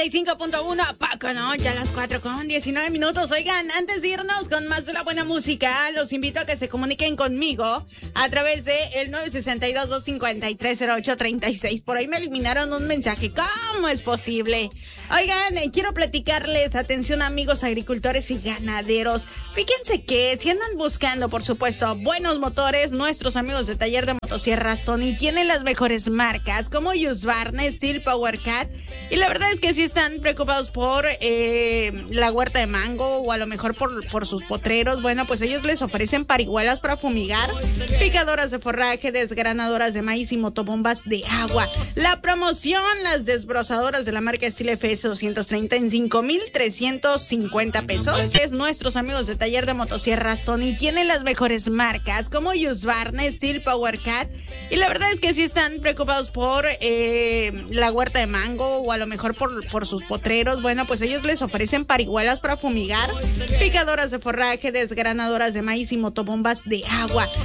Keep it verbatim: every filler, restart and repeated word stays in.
y cinco punto uno, Paco, ¿no? Ya a las cuatro con diecinueve minutos. Oigan, antes de irnos con más de la buena música, los invito a que se comuniquen conmigo a través de el nueve seis dos, dos cinco tres, cero ocho tres seis. Por ahí me eliminaron un mensaje. ¿Cómo es posible? Oigan, eh, quiero platicarles, atención amigos agricultores y ganaderos. Fíjense que si andan buscando, por supuesto, buenos motores, nuestros amigos de Taller de Motosierra Sony tienen las mejores marcas como Husqvarna, Steel, PowerCat. Y la verdad es que si están preocupados por eh, la huerta de mango o a lo mejor por, por sus potreros, bueno, pues ellos les ofrecen parihuelas para fumigar, picadoras de forraje, desgranadoras de maíz y motobombas de agua. La promoción, las desbrozadoras de la marca Steel F S doscientos treinta en cinco mil trescientos cincuenta pesos. Es nuestros amigos de Taller de Motosierra Sony tienen las mejores marcas como Husqvarna, Steel, PowerCat. Y la verdad es que si están preocupados por eh, la huerta de mango o a lo mejor por, por sus potreros, bueno, pues ellos les ofrecen parihuelas para fumigar, picadoras de forraje, desgranadoras de maíz y motobombas de agua.